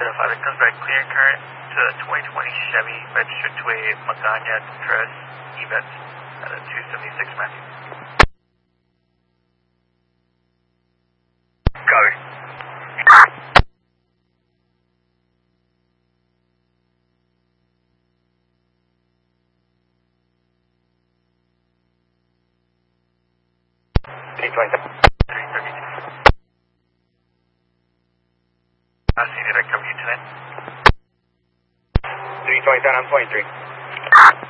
5, it comes back clear current to a 2020 Chevy registered to a Magana Tres EVET at a 276 Matthew. Copy. I see that I cover you tonight. 327, I'm 23.